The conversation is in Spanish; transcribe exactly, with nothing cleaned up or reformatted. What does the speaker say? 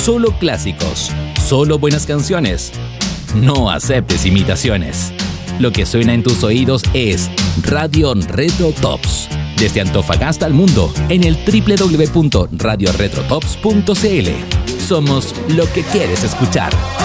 Solo clásicos, solo buenas canciones. No aceptes imitaciones. Lo que suena en tus oídos es Radio Retro Tops. Desde Antofagasta al mundo en el doble u doble u doble u punto radio retro tops punto c l. Somos lo que quieres escuchar.